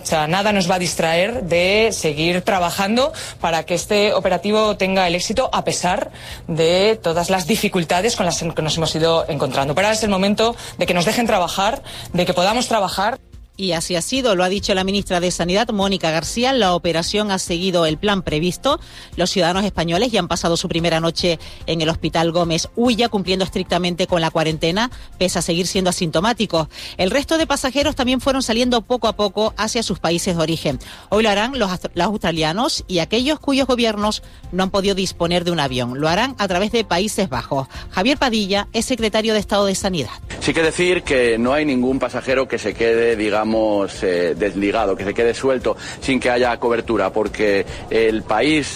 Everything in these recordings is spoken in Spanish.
O sea, nada nos va a distraer de seguir trabajando para que este operativo tenga el éxito a pesar de todas las dificultades con las que nos hemos ido encontrando. Pero ahora es el momento de que nos dejen trabajar, de que podamos trabajar. Y así ha sido, lo ha dicho la ministra de Sanidad, Mónica García. La operación ha seguido el plan previsto. Los ciudadanos españoles ya han pasado su primera noche en el Hospital Gómez Ulla, cumpliendo estrictamente con la cuarentena, pese a seguir siendo asintomáticos. El resto de pasajeros también fueron saliendo poco a poco hacia sus países de origen. Hoy lo harán los australianos y aquellos cuyos gobiernos no han podido disponer de un avión. Lo harán a través de Países Bajos. Javier Padilla es secretario de Estado de Sanidad. Sí que decir que no hay ningún pasajero que se quede, digamos, desligado, que se quede suelto sin que haya cobertura, porque el país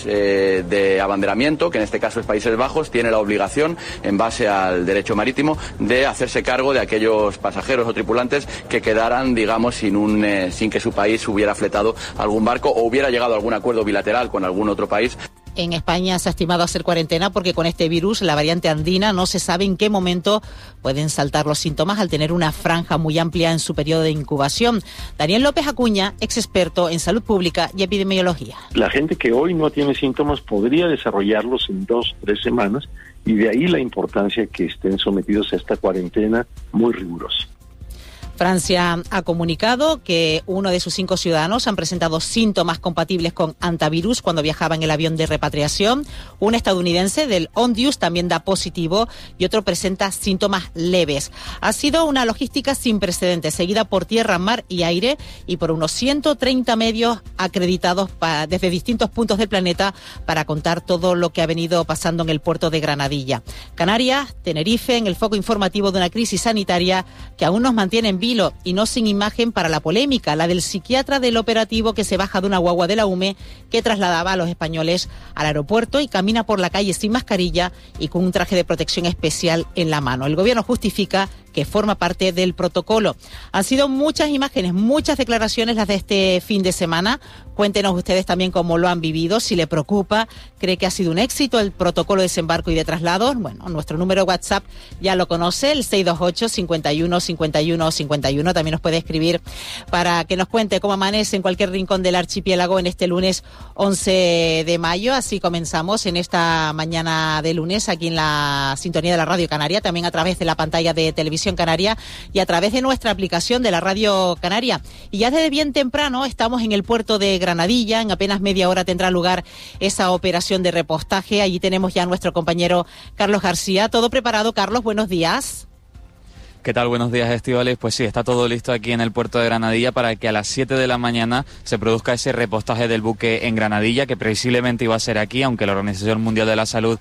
de abanderamiento, que en este caso es Países Bajos, tiene la obligación, en base al derecho marítimo, de hacerse cargo de aquellos pasajeros o tripulantes que quedaran, digamos, sin que su país hubiera fletado algún barco o hubiera llegado a algún acuerdo bilateral con algún otro país. En España se ha estimado hacer cuarentena porque con este virus, la variante andina, no se sabe en qué momento pueden saltar los síntomas al tener una franja muy amplia en su periodo de incubación. Daniel López Acuña, ex experto en salud pública y epidemiología. La gente que hoy no tiene síntomas podría desarrollarlos en 2 o 3 semanas y de ahí la importancia que estén sometidos a esta cuarentena muy rigurosa. Francia ha comunicado que 1 de sus 5 ciudadanos han presentado síntomas compatibles con antivirus cuando viajaba en el avión de repatriación. Un estadounidense del Ondius también da positivo y otro presenta síntomas leves. Ha sido una logística sin precedentes, seguida por tierra, mar y aire y por unos 130 medios acreditados desde distintos puntos del planeta para contar todo lo que ha venido pasando en el puerto de Granadilla. Canarias, Tenerife, en el foco informativo de una crisis sanitaria que aún nos mantiene en vilo y no sin imagen para la polémica, la del psiquiatra del operativo que se baja de una guagua de la UME que trasladaba a los españoles al aeropuerto y camina por la calle sin mascarilla y con un traje de protección especial en la mano. El gobierno justifica que forma parte del protocolo. Han sido muchas imágenes, muchas declaraciones las de este fin de semana. Cuéntenos ustedes también cómo lo han vivido, si le preocupa, cree que ha sido un éxito el protocolo de desembarco y de traslados. Bueno, nuestro número de WhatsApp ya lo conoce, el 628 51 51 51. También nos puede escribir para que nos cuente cómo amanece en cualquier rincón del archipiélago en este lunes 11 de mayo. Así comenzamos en esta mañana de lunes aquí en la sintonía de la Radio Canaria, también a través de la pantalla de Televisión Canaria y a través de nuestra aplicación de la Radio Canaria. Y ya desde bien temprano estamos en el puerto de Granadilla. En apenas media hora tendrá lugar esa operación de repostaje. Allí tenemos ya a nuestro compañero Carlos García. ¿Todo preparado, Carlos? Buenos días. ¿Qué tal? Buenos días, Estíbaliz. Pues sí, está todo listo aquí en el puerto de Granadilla para que a las 7 de la mañana se produzca ese repostaje del buque en Granadilla, que previsiblemente iba a ser aquí, aunque la Organización Mundial de la Salud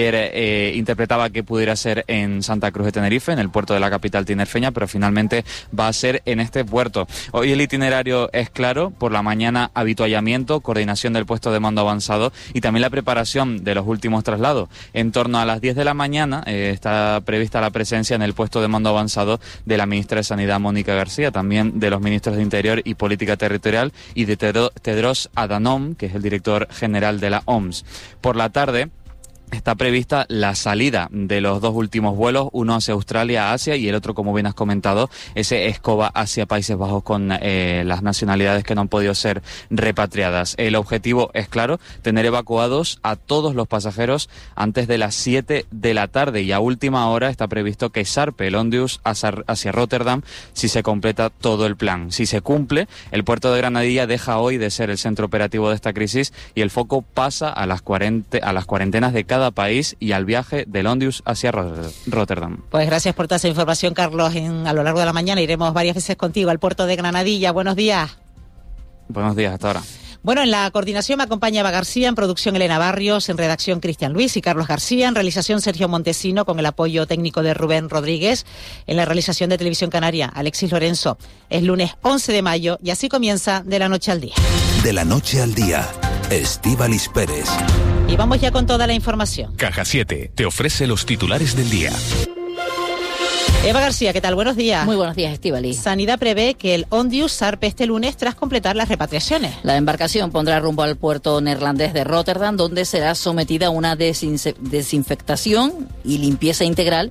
ayer interpretaba que pudiera ser en Santa Cruz de Tenerife, en el puerto de la capital tinerfeña, pero finalmente va a ser en este puerto. Hoy el itinerario es claro: por la mañana avituallamiento, coordinación del puesto de mando avanzado y también la preparación de los últimos traslados. En torno a las 10 de la mañana está prevista la presencia en el puesto de mando avanzado de la ministra de Sanidad, Mónica García, también de los ministros de Interior y Política Territorial y de Tedros Adhanom, que es el director general de la OMS. Por la tarde está prevista la salida de los 2 últimos vuelos, uno hacia Australia, Asia, y el otro, como bien has comentado, ese Escoba hacia Países Bajos con las nacionalidades que no han podido ser repatriadas. El objetivo es claro: tener evacuados a todos los pasajeros antes de las 7 de la tarde, y a última hora está previsto que zarpe el Ondius hacia Rotterdam si se completa todo el plan. Si se cumple, el puerto de Granadilla deja hoy de ser el centro operativo de esta crisis y el foco pasa a las cuarentenas de cada país y al viaje del Ondius hacia Rotterdam. Pues gracias por toda esa información, Carlos. A lo largo de la mañana iremos varias veces contigo al puerto de Granadilla. Buenos días. Buenos días, hasta ahora. Bueno, en la coordinación me acompaña Eva García, en producción Elena Barrios, en redacción Cristian Luis y Carlos García, en realización Sergio Montesino, con el apoyo técnico de Rubén Rodríguez, en la realización de Televisión Canaria Alexis Lorenzo. Es lunes 11 de mayo y así comienza De la Noche al Día. De la Noche al Día, Estíbaliz Pérez. Y vamos ya con toda la información. Caja 7 te ofrece los titulares del día. Eva García, ¿qué tal? Buenos días. Muy buenos días, Estíbaliz. Sanidad prevé que el Ondius zarpe este lunes tras completar las repatriaciones. La embarcación pondrá rumbo al puerto neerlandés de Rotterdam, donde será sometida a una desinfectación y limpieza integral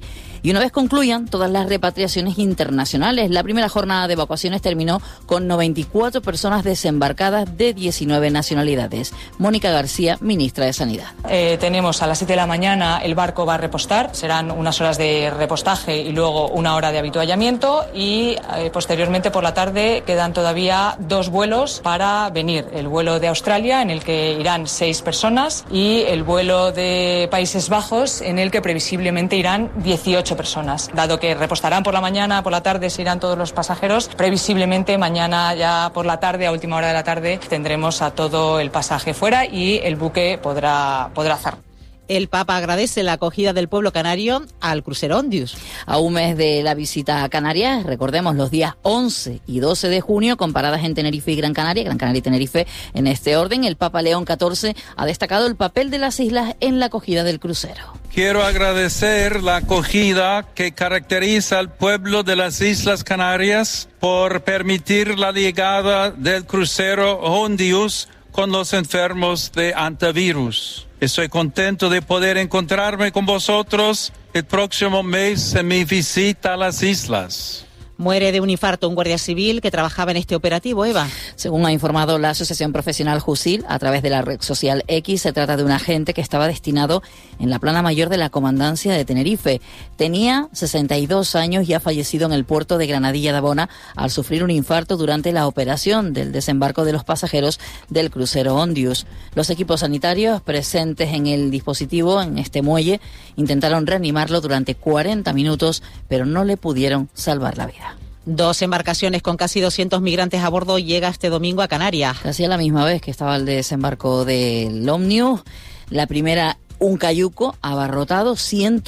y una vez concluyan todas las repatriaciones internacionales. La primera jornada de evacuaciones terminó con 94 personas desembarcadas de 19 nacionalidades. Mónica García, ministra de Sanidad. Tenemos a las 7 de la mañana el barco va a repostar, serán unas horas de repostaje y luego una hora de avituallamiento y posteriormente por la tarde quedan todavía 2 vuelos para venir. El vuelo de Australia en el que irán 6 personas y el vuelo de Países Bajos en el que previsiblemente irán 18 personas. Dado que repostarán por la mañana, por la tarde se irán todos los pasajeros, previsiblemente mañana ya por la tarde, a última hora de la tarde, tendremos a todo el pasaje fuera y el buque podrá hacer. El Papa agradece la acogida del pueblo canario al crucero Ondius. A un mes de la visita a Canarias, recordemos los días 11 y 12 de junio, con paradas en Tenerife y Gran Canaria y Tenerife en este orden, el Papa León XIV ha destacado el papel de las islas en la acogida del crucero. Quiero agradecer la acogida que caracteriza al pueblo de las Islas Canarias por permitir la llegada del crucero Ondius con los enfermos de antivirus. Estoy contento de poder encontrarme con vosotros el próximo mes en mi visita a las islas. Muere de un infarto un guardia civil que trabajaba en este operativo, Eva. Según ha informado la Asociación Profesional Jusil a través de la red social X, se trata de un agente que estaba destinado en la plana mayor de la Comandancia de Tenerife. Tenía 62 años y ha fallecido en el puerto de Granadilla de Abona al sufrir un infarto durante la operación del desembarco de los pasajeros del crucero Ondius. Los equipos sanitarios presentes en el dispositivo, en este muelle, intentaron reanimarlo durante 40 minutos, pero no le pudieron salvar la vida. 2 embarcaciones con casi 200 migrantes a bordo llega este domingo a Canarias. Casi a la misma vez que estaba el desembarco del Omnius. La primera, un cayuco abarrotado,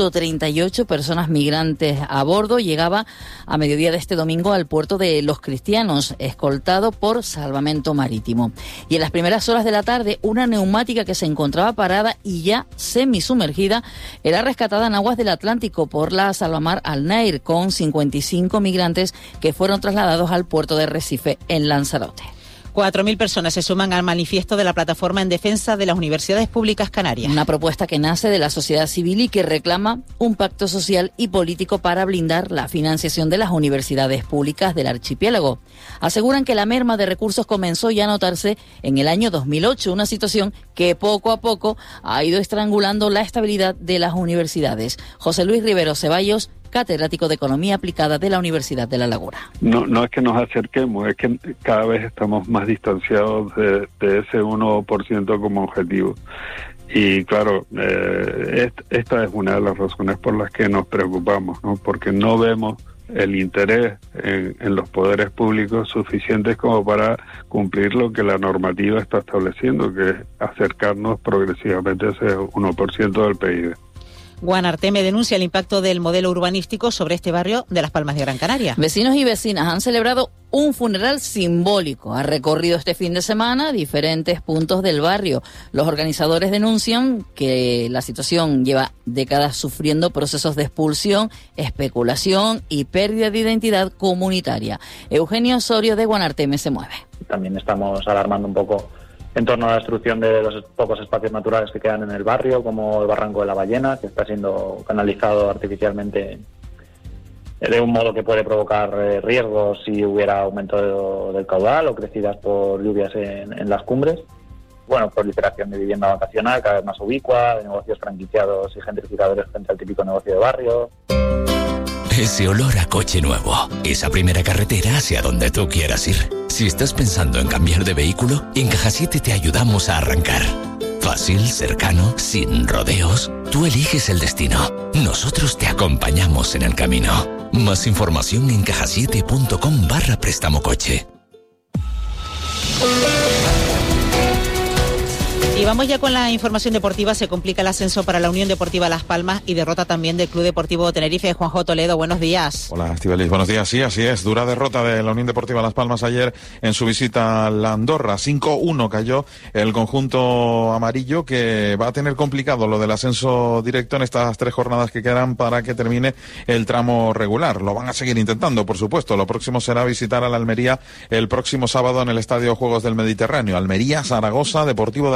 138 personas migrantes a bordo. Llegaba a mediodía de este domingo al puerto de Los Cristianos, escoltado por Salvamento Marítimo. Y en las primeras horas de la tarde, una neumática que se encontraba parada y ya semisumergida era rescatada en aguas del Atlántico por la Salvamar Al Nair, con 55 migrantes que fueron trasladados al puerto de Recife, en Lanzarote. 4.000 personas se suman al manifiesto de la Plataforma en Defensa de las Universidades Públicas Canarias. Una propuesta que nace de la sociedad civil y que reclama un pacto social y político para blindar la financiación de las universidades públicas del archipiélago. Aseguran que la merma de recursos comenzó ya a notarse en el año 2008, una situación que poco a poco ha ido estrangulando la estabilidad de las universidades. José Luis Rivero Ceballos, catedrático de Economía Aplicada de la Universidad de La Laguna. No es que nos acerquemos, es que cada vez estamos más distanciados de ese 1% como objetivo. Y claro, esta es una de las razones por las que nos preocupamos, ¿no? Porque no vemos el interés en los poderes públicos suficientes como para cumplir lo que la normativa está estableciendo, que es acercarnos progresivamente a ese 1% del PIB. Guanarteme denuncia el impacto del modelo urbanístico sobre este barrio de Las Palmas de Gran Canaria. Vecinos y vecinas han celebrado un funeral simbólico. Ha recorrido este fin de semana diferentes puntos del barrio. Los organizadores denuncian que la situación lleva décadas sufriendo procesos de expulsión, especulación y pérdida de identidad comunitaria. Eugenio Osorio de Guanarteme se mueve. También estamos alarmando un poco en torno a la destrucción de los pocos espacios naturales que quedan en el barrio, como el Barranco de la Ballena, que está siendo canalizado artificialmente de un modo que puede provocar riesgos si hubiera aumento del caudal o crecidas por lluvias en las cumbres. Bueno, proliferación de vivienda vacacional cada vez más ubicua, de negocios franquiciados y gentrificadores frente al típico negocio de barrio. Ese olor a coche nuevo, esa primera carretera hacia donde tú quieras ir. Si estás pensando en cambiar de vehículo, en Caja 7 te ayudamos a arrancar. Fácil, cercano, sin rodeos. Tú eliges el destino. Nosotros te acompañamos en el camino. Más información en cajasiete.com/préstamo coche. Y vamos ya con la información deportiva. Se complica el ascenso para la Unión Deportiva Las Palmas y derrota también del Club Deportivo Tenerife. Juanjo Toledo, buenos días. Hola, Estíbaliz, buenos días. Sí, así es. Dura derrota de la Unión Deportiva Las Palmas ayer en su visita a la Andorra. 5-1 cayó el conjunto amarillo, que va a tener complicado lo del ascenso directo en estas 3 jornadas que quedan para que termine el tramo regular. Lo van a seguir intentando, por supuesto. Lo próximo será visitar a la Almería el próximo sábado en el Estadio Juegos del Mediterráneo. Almería, Zaragoza, Deportivo de La Coruña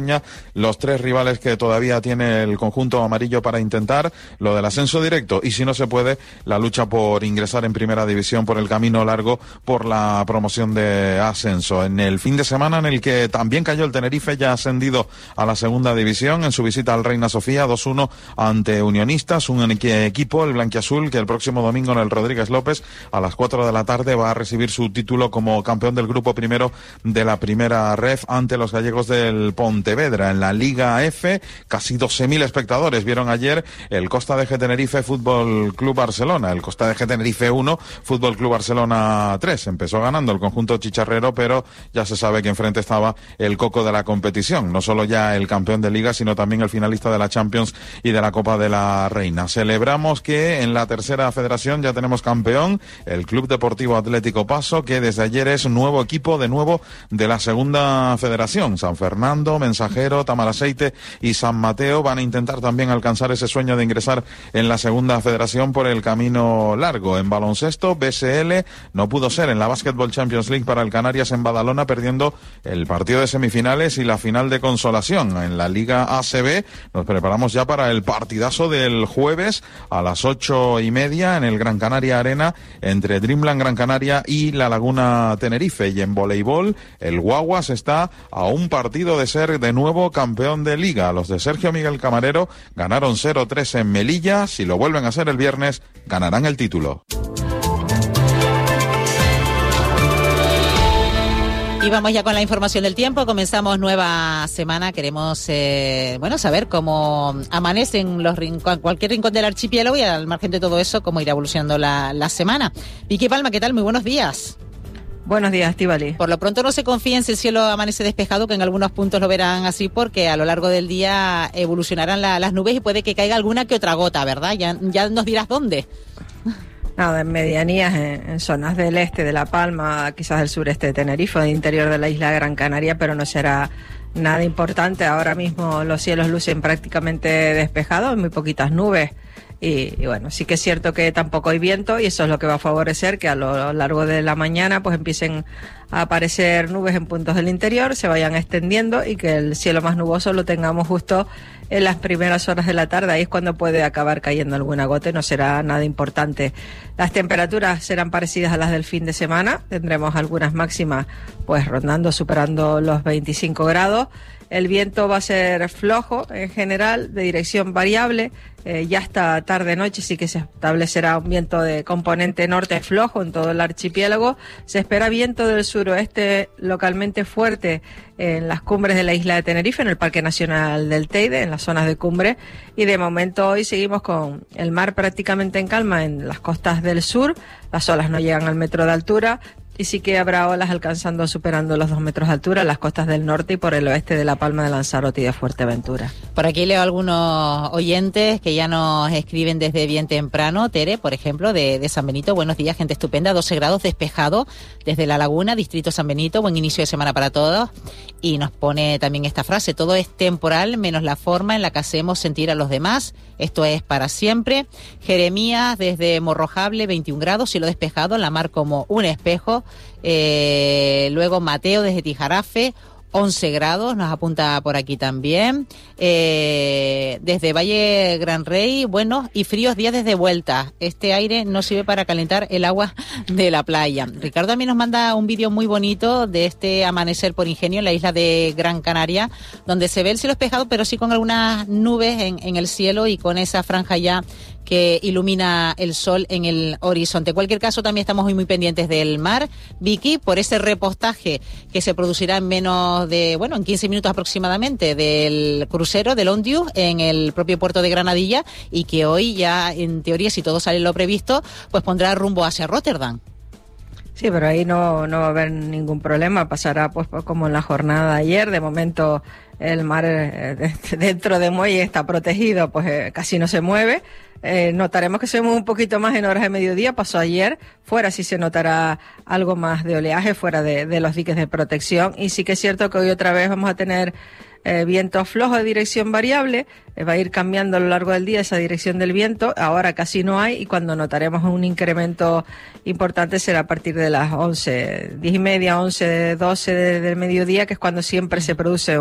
España, los 3 rivales que todavía tiene el conjunto amarillo para intentar lo del ascenso directo y si no se puede, la lucha por ingresar en primera división por el camino largo por la promoción de ascenso. En el fin de semana en el que también cayó el Tenerife, ya ascendido a la segunda división en su visita al Reina Sofía, 2-1 ante Unionistas, un equipo, el blanquiazul, que el próximo domingo en el Rodríguez López a las 4 de la tarde va a recibir su título como campeón del grupo primero de la primera ref ante los gallegos del Pontevedra. En la Liga F, casi 12.000 espectadores vieron ayer el Costa de Tenerife Fútbol Club Barcelona, el Costa de Tenerife 1, Fútbol Club Barcelona 3. Empezó ganando el conjunto chicharrero, pero ya se sabe que enfrente estaba el coco de la competición, no solo ya el campeón de Liga, sino también el finalista de la Champions y de la Copa de la Reina. Celebramos que en la tercera federación ya tenemos campeón, el Club Deportivo Atlético Paso, que desde ayer es un nuevo equipo de nuevo de la segunda federación. San Fernando, Mensajero, Tamaraceite y San Mateo van a intentar también alcanzar ese sueño de ingresar en la segunda federación por el camino largo. En baloncesto, BSL no pudo ser en la Basketball Champions League para el Canarias en Badalona, perdiendo el partido de semifinales y la final de consolación. En la Liga ACB nos preparamos ya para el partidazo del jueves a las 8:30 en el Gran Canaria Arena entre Dreamland Gran Canaria y La Laguna Tenerife. Y en voleibol, el Guaguas está a un partido de ser de nuevo campeón de Liga. Los de Sergio Miguel Camarero ganaron 0-3 en Melilla. Si lo vuelven a hacer el viernes, ganarán el título. Y vamos ya con la información del tiempo. Comenzamos nueva semana. Queremos saber cómo amanece en cualquier rincón del archipiélago y al margen de todo eso, cómo irá evolucionando la semana. Vicky Palma, ¿qué tal? Muy buenos días. Buenos días, Estíbaliz. Por lo pronto no se confíen si el cielo amanece despejado, que en algunos puntos lo verán así, porque a lo largo del día evolucionarán las nubes y puede que caiga alguna que otra gota, ¿verdad? Ya nos dirás dónde. Nada, en medianías, en zonas del este de La Palma, quizás del sureste de Tenerife, del interior de la isla de Gran Canaria, pero no será nada importante. Ahora mismo los cielos lucen prácticamente despejados, muy poquitas nubes. Y bueno, sí que es cierto que tampoco hay viento y eso es lo que va a favorecer que a lo largo de la mañana pues empiecen a aparecer nubes en puntos del interior, se vayan extendiendo y que el cielo más nuboso lo tengamos justo en las primeras horas de la tarde. Ahí es cuando puede acabar cayendo alguna gota y no será nada importante. Las temperaturas serán parecidas a las del fin de semana. Tendremos algunas máximas pues rondando, superando los 25 grados. El viento va a ser flojo en general, de dirección variable. Ya hasta tarde-noche sí que se establecerá un viento de componente norte flojo en todo el archipiélago. Se espera viento del suroeste localmente fuerte en las cumbres de la isla de Tenerife, en el Parque Nacional del Teide, en las zonas de cumbre. Y de momento hoy seguimos con el mar prácticamente en calma en las costas del sur. Las olas no llegan al metro de altura. Y sí que habrá olas alcanzando, superando los 2 metros de altura en las costas del norte y por el oeste de La Palma de Lanzarote y de Fuerteventura. Por aquí leo algunos oyentes que ya nos escriben desde bien temprano. Tere, por ejemplo, de San Benito. Buenos días, gente estupenda. 12 grados despejado desde La Laguna, distrito San Benito. Buen inicio de semana para todos. Y nos pone también esta frase: todo es temporal menos la forma en la que hacemos sentir a los demás. Esto es para siempre. Jeremías desde Morrojable, 21 grados, cielo despejado, la mar como un espejo. Luego Mateo desde Tijarafe, 11 grados, nos apunta por aquí también. Desde Valle Gran Rey, buenos y fríos días desde vuelta. Este aire no sirve para calentar el agua de la playa. Ricardo también nos manda un vídeo muy bonito de este amanecer por Ingenio en la isla de Gran Canaria, donde se ve el cielo despejado, pero sí con algunas nubes en el cielo y con esa franja ya que ilumina el sol en el horizonte. En cualquier caso, también estamos hoy muy pendientes del mar, Vicky, por ese repostaje que se producirá en menos de, en 15 minutos aproximadamente, del crucero del Ondius en el propio puerto de Granadilla, y que hoy ya, en teoría, si todo sale lo previsto, pues pondrá rumbo hacia Rotterdam. Sí, pero ahí no va a haber ningún problema, pasará pues como en la jornada de ayer. De momento el mar dentro de muelle está protegido, pues casi no se mueve. Notaremos que se mueve un poquito más en horas de mediodía, pasó ayer, fuera sí se notará algo más de oleaje fuera de los diques de protección, y sí que es cierto que hoy otra vez vamos a tener viento flojo de dirección variable, va a ir cambiando a lo largo del día esa dirección del viento, ahora casi no hay, y cuando notaremos un incremento importante será a partir de las 11, 10:30, 11, 12 del mediodía, que es cuando siempre se produce un ascenso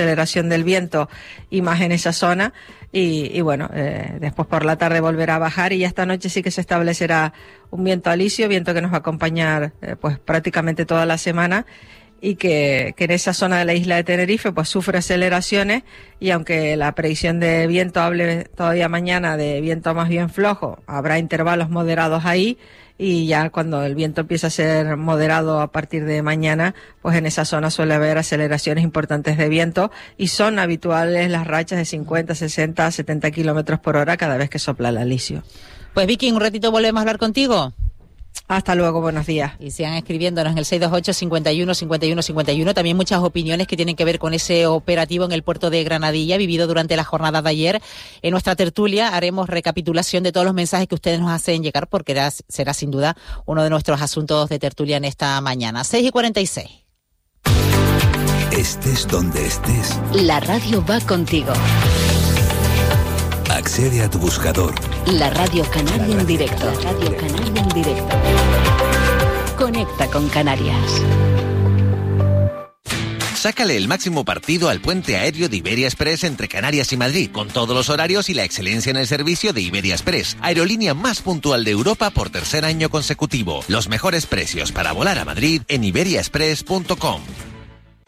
aceleración del viento y más en esa zona. Y bueno, después por la tarde volverá a bajar y ya esta noche sí que se establecerá un viento alisio, viento que nos va a acompañar pues prácticamente toda la semana, y que en esa zona de la isla de Tenerife pues sufre aceleraciones, y aunque la predicción de viento hable todavía mañana de viento más bien flojo, habrá intervalos moderados ahí, y ya cuando el viento empieza a ser moderado a partir de mañana, pues en esa zona suele haber aceleraciones importantes de viento, y son habituales las rachas de 50, 60, 70 kilómetros por hora cada vez que sopla el alisio. Pues Vicky, un ratito volvemos a hablar contigo. Hasta luego, buenos días. Y sigan escribiéndonos en el 628-51-51-51. También muchas opiniones que tienen que ver con ese operativo en el puerto de Granadilla, vivido durante la jornada de ayer. En nuestra tertulia haremos recapitulación de todos los mensajes que ustedes nos hacen llegar, porque será sin duda uno de nuestros asuntos de tertulia en esta mañana. 6:46. Estés donde estés, la radio va contigo. Accede a tu buscador. La Radio Canaria en directo. La Radio Canaria en directo. Conecta con Canarias. Sácale el máximo partido al puente aéreo de Iberia Express entre Canarias y Madrid, con todos los horarios y la excelencia en el servicio de Iberia Express, aerolínea más puntual de Europa por tercer año consecutivo. Los mejores precios para volar a Madrid en iberiaexpress.com.